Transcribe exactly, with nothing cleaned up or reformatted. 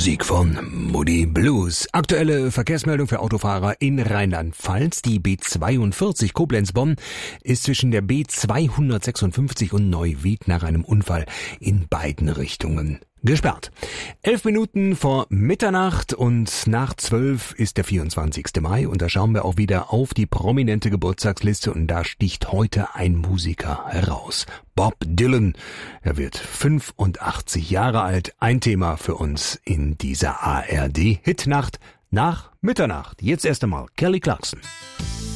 Musik von Moody Blues. Aktuelle Verkehrsmeldung für Autofahrer in Rheinland-Pfalz. Die B zweiundvierzig Koblenz-Bonn ist zwischen der B zweihundertsechsundfünfzig und Neuwied nach einem Unfall in beiden Richtungen gesperrt. Elf Minuten vor Mitternacht und nach zwölf ist der vierundzwanzigste Mai und da schauen wir auch wieder auf die prominente Geburtstagsliste und da sticht heute ein Musiker heraus. Bob Dylan. Er wird fünfundachtzig Jahre alt. Ein Thema für uns in dieser A R D-Hitnacht nach Mitternacht. Jetzt erst einmal Kelly Clarkson.